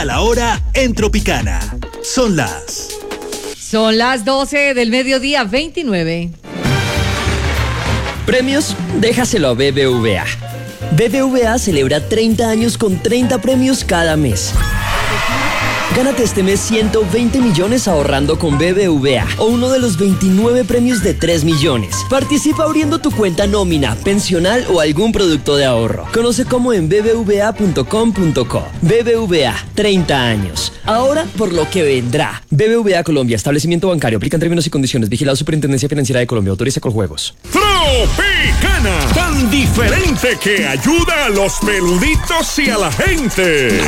A la hora en Tropicana. Son las 12 del mediodía, 29. Premios, déjaselo a BBVA. BBVA celebra 30 años con 30 premios cada mes. Gánate este mes 120 millones ahorrando con BBVA o uno de los 29 premios de 3 millones. Participa abriendo tu cuenta nómina, pensional o algún producto de ahorro. Conoce cómo en bbva.com.co. BBVA, 30 años. Ahora por lo que vendrá. BBVA Colombia, establecimiento bancario. Aplican términos y condiciones. Vigilado Superintendencia Financiera de Colombia. Autoriza con juegos. Tropicana, tan diferente que ayuda a los peluditos y a la gente.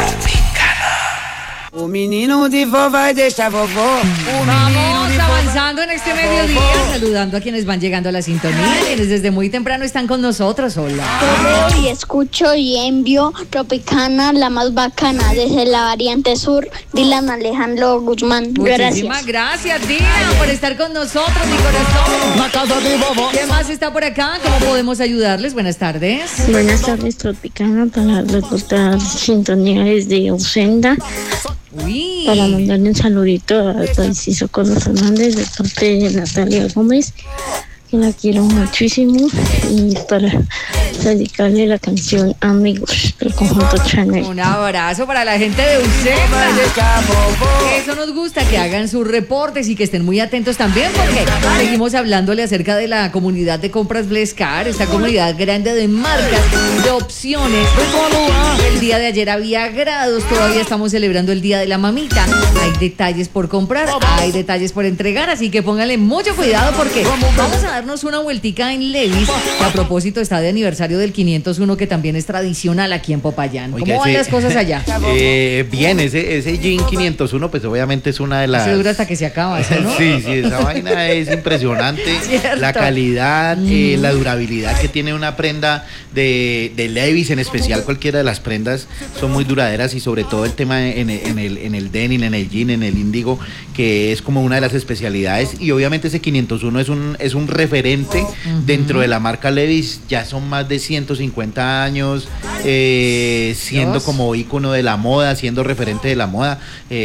Un menino de vovó deixa vovó. Vamos avanzando en este mediodía, saludando a quienes van llegando a la sintonía, quienes desde muy temprano están con nosotros. Hola. Yo veo y escucho y envío Tropicana, la más bacana, desde la variante sur, Dylan Alejandro Guzmán. Muchísimas gracias, Dylan, por estar con nosotros, mi corazón. ¿Qué más está por acá? ¿Cómo podemos ayudarles? Buenas tardes. Buenas tardes, Tropicana, para reportar sintonías de Ausenda. Uy. Para mandarle un saludito a Tarcisio Carlos Fernández de parte de Natalia Gómez, que la quiero muchísimo, y para dedicarle la canción Amigos del conjunto Chanel. Un abrazo para la gente de Ucena. Eso nos gusta, que hagan sus reportes y que estén muy atentos también, porque seguimos hablándole acerca de la comunidad de compras Blescar, esta comunidad grande de marcas, de opciones. El día de ayer había grados, todavía estamos celebrando el Día de la Mamita. Hay detalles por comprar, hay detalles por entregar, así que pónganle mucho cuidado porque vamos a darnos una vueltica en Levi's, que a propósito está de aniversario del 501, que también es tradicional aquí en Popayán. ¿Cómo van las cosas allá? Bien, ese Jean 501 pues obviamente es una de las... Se dura hasta que se acaba, ¿eso, no? Sí, esa vaina es impresionante. Cierto. La calidad, la durabilidad que tiene una prenda de Levi's, en especial cualquiera de las prendas son muy duraderas, y sobre todo el tema en el denim, en el jean, en el índigo, que es como una de las especialidades, y obviamente ese 501 es un referente dentro de la marca Levi's. Ya son más de 150 años siendo como ícono de la moda, siendo referente de la moda,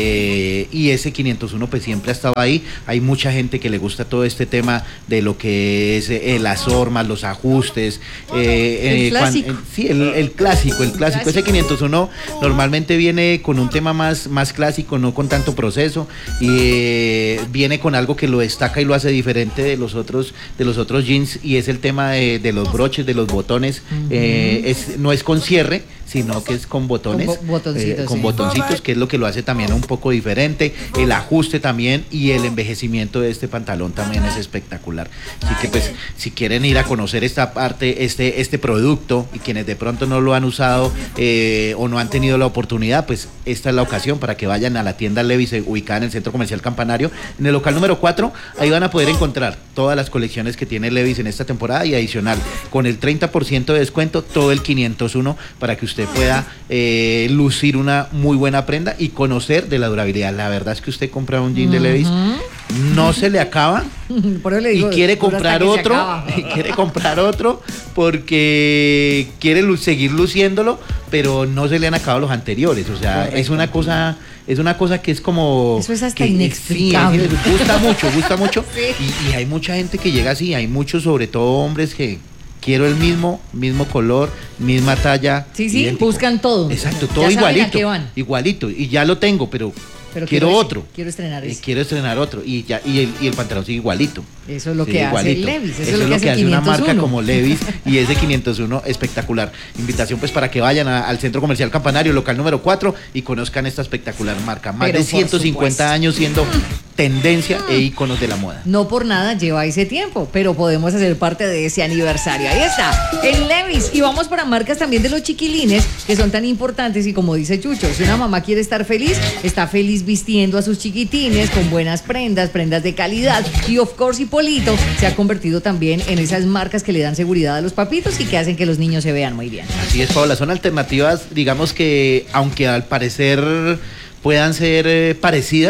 y ese 501 pues siempre ha estado ahí. Hay mucha gente que le gusta todo este tema de lo que es las hormas, los ajustes, el clásico. El clásico. Ese 501 normalmente viene con un tema más clásico, no con tanto proceso, y viene con algo que lo destaca y lo hace diferente de los otros jeans, y es el tema de los broches, de los botones. No es con cierre, sino que es con botones, con botoncitos, que es lo que lo hace también un poco diferente. El ajuste también, y el envejecimiento de este pantalón también es espectacular. Así que pues si quieren ir a conocer esta parte, este producto, y quienes de pronto no lo han usado o no han tenido la oportunidad, pues esta es la ocasión para que vayan a la tienda Levi's, ubicada en el Centro Comercial Campanario, en el local número 4. Ahí van a poder encontrar todas las colecciones que tiene Levi's en esta temporada, y adicional con el 30% de descuento todo el 501, para que usted pueda lucir una muy buena prenda y conocer de la durabilidad. La verdad es que usted compra un jean de Levi's, no se le acaba. Por eso le digo, y quiere comprar otro porque quiere seguir luciéndolo, pero no se le han acabado los anteriores. O sea, correcto. Es una cosa que es como... Eso es hasta inexplicable. Sí, gusta mucho. Sí. Y hay mucha gente que llega así, hay muchos, sobre todo hombres, que quiero el mismo color, misma talla. Sí, idéntico. Buscan todo. Exacto, todo igualito, y ya lo tengo, pero quiero otro. Quiero estrenar ese. Quiero estrenar otro, y el pantalón sigue igualito. Eso es lo que hace Levi's. Eso es lo que hace una marca como Levi's, y ese 501 espectacular. Invitación pues para que vayan al Centro Comercial Campanario, local número 4, y conozcan esta espectacular marca. Más de 150 años siendo tendencia e íconos de la moda. No por nada lleva ese tiempo, pero podemos hacer parte de ese aniversario. Ahí está, el Levi's. Y vamos para marcas también de los chiquilines, que son tan importantes, y como dice Chucho, si una mamá quiere estar feliz, está feliz vistiendo a sus chiquitines con buenas prendas de calidad, y of course Hipólito se ha convertido también en esas marcas que le dan seguridad a los papitos y que hacen que los niños se vean muy bien. Así es, Paola, son alternativas, digamos que aunque al parecer puedan ser parecidas,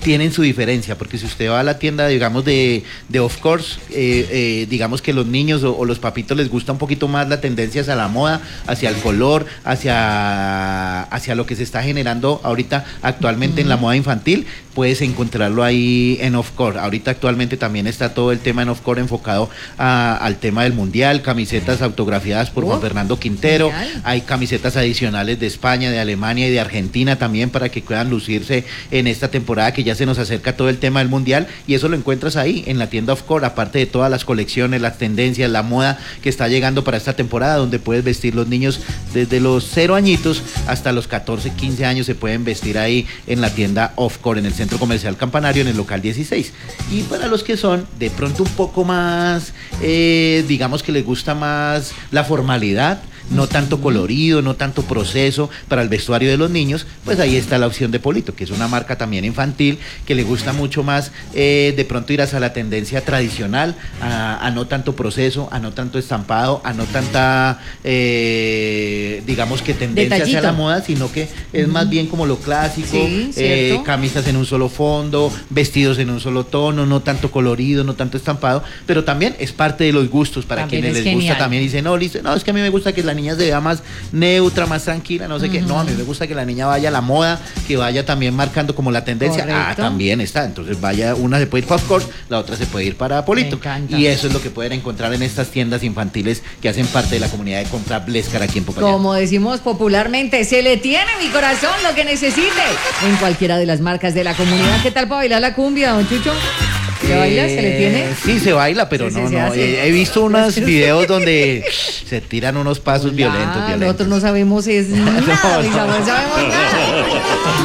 tienen su diferencia, porque si usted va a la tienda, digamos, de Of Course, digamos que los niños o los papitos les gusta un poquito más la tendencia hacia la moda, hacia el color, hacia lo que se está generando ahorita actualmente en la moda infantil, puedes encontrarlo ahí en Of Course. Ahorita actualmente también está todo el tema en Of Course enfocado al tema del Mundial, camisetas autografiadas por Juan Fernando Quintero, hay camisetas adicionales de España, de Alemania y de Argentina también para que puedan lucirse en esta temporada que ya se nos acerca todo el tema del Mundial, y eso lo encuentras ahí en la tienda Of Course, aparte de todas las colecciones, las tendencias, la moda que está llegando para esta temporada, donde puedes vestir los niños desde los 0 añitos hasta los 14, 15 años se pueden vestir ahí en la tienda Of Course, en el Centro Comercial Campanario, en el local 16. Y para los que son de pronto un poco más, digamos que les gusta más la formalidad, no tanto colorido, no tanto proceso para el vestuario de los niños, pues ahí está la opción de Polito, que es una marca también infantil, que le gusta mucho más de pronto ir hacia la tendencia tradicional, a no tanto proceso, a no tanto estampado, a no tanta, digamos que tendencia Detallito hacia la moda, sino que es más bien como lo clásico, sí, camisas en un solo fondo, vestidos en un solo tono, no tanto colorido, no tanto estampado, pero también es parte de los gustos para también quienes les genial. gusta también, dicen, no, es que a mí me gusta que la niña se vea más neutra, más tranquila, no sé qué. No, a mí me gusta que la niña vaya a la moda, que vaya también marcando como la tendencia. Correcto. También está. Entonces vaya, una se puede ir para Of Course, la otra se puede ir para Polito. Me Y eso es lo que pueden encontrar en estas tiendas infantiles que hacen parte de la comunidad de compra Blescar aquí en Popayán. Como decimos popularmente, se le tiene mi corazón lo que necesite en cualquiera de las marcas de la comunidad. ¿Qué tal para bailar la cumbia, don Chucho? ¿Se baila? ¿Se le tiene? Sí, se baila, pero Sí, no, se no. hace. He visto unos videos donde se tiran unos pasos violentos. Nosotros no sabemos nada, no sabemos nada.